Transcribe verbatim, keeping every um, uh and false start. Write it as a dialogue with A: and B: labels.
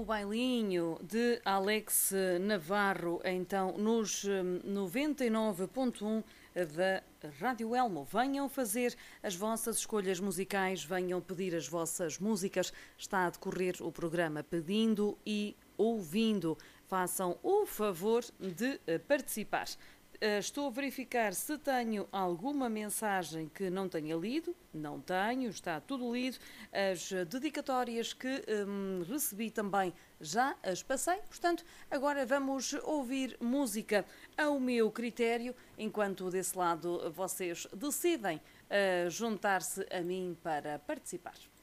A: bailinho de Alex Navarro, então nos noventa e nove ponto um da Rádio Elmo. Venham fazer as vossas escolhas musicais, venham pedir as vossas músicas. Está a decorrer o programa Pedindo e Ouvindo. Façam o favor de participar. Estou a verificar se tenho alguma mensagem que não tenha lido. Não tenho, está tudo lido. As dedicatórias que hum, recebi também já as passei. Portanto, agora vamos ouvir música ao meu critério, enquanto desse lado vocês decidem uh, juntar-se a mim para participar.